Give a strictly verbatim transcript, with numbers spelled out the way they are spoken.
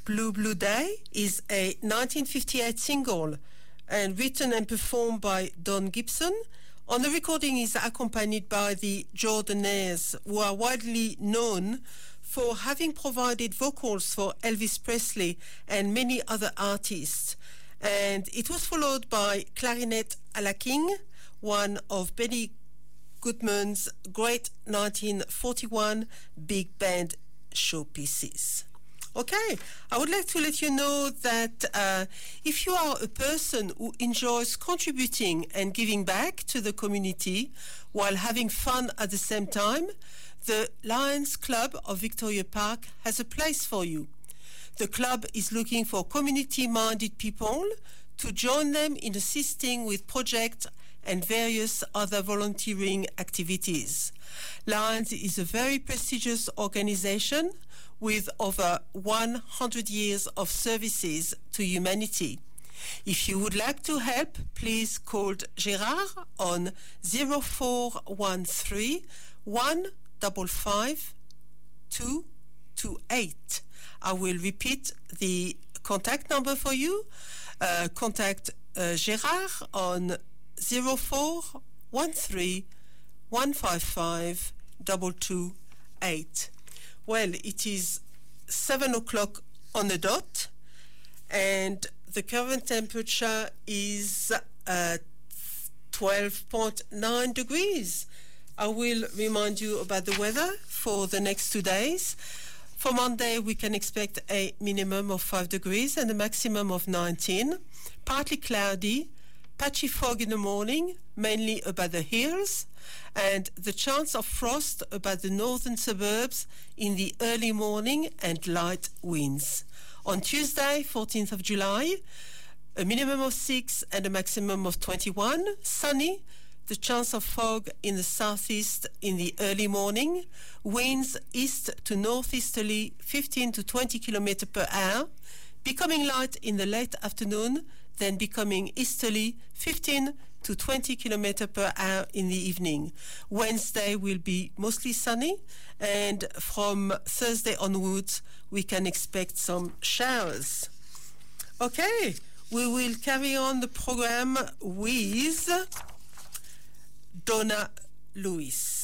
Blue Blue Day is a nineteen fifty-eight single and written and performed by Don Gibson. On the recording is accompanied by the Jordanaires, who are widely known for having provided vocals for Elvis Presley and many other artists. And it was followed by Clarinet à la King, one of Benny Goodman's great nineteen forty-one big band showpieces. Okay, I would like to let you know that uh, if you are a person who enjoys contributing and giving back to the community while having fun at the same time, the Lions Club of Victoria Park has a place for you. The club is looking for community-minded people to join them in assisting with projects and various other volunteering activities. Lions is a very prestigious organization with over one hundred years of services to humanity. If you would like to help, please call Gérard on zero four one three, one five five, two two eight. I will repeat the contact number for you. Uh, contact uh, Gérard on zero four one three, one five five, two two eight. Well, it is seven o'clock on the dot, and the current temperature is uh, twelve point nine degrees. I will remind you about the weather for the next two days. For Monday, we can expect a minimum of five degrees and a maximum of nineteen. Partly cloudy, patchy fog in the morning, mainly about the hills, and the chance of frost about the northern suburbs in the early morning and light winds. On Tuesday, fourteenth of July, a minimum of six and a maximum of twenty-one, sunny, the chance of fog in the southeast in the early morning, winds east to northeasterly fifteen to twenty kilometers per hour, becoming light in the late afternoon, then becoming easterly fifteen to twenty kilometers per hour in the evening. Wednesday will be mostly sunny, and from Thursday onwards we can expect some showers. Okay, we will carry on the program with Donna Lewis.